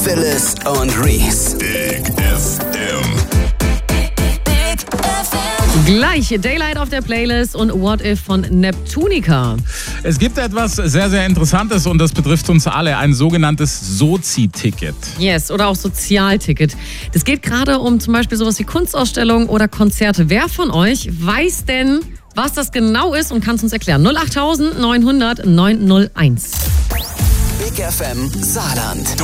Phyllis und Reese. Big FM. Gleich Daylight auf der Playlist und What If von Neptunica. Es gibt etwas sehr, sehr Interessantes und das betrifft uns alle, ein sogenanntes Sozi-Ticket. Yes, oder auch Sozialticket. Das geht gerade um zum Beispiel sowas wie Kunstausstellungen oder Konzerte. Wer von euch weiß denn, was das genau ist und kann es uns erklären? 08900 901. Big FM Saarland.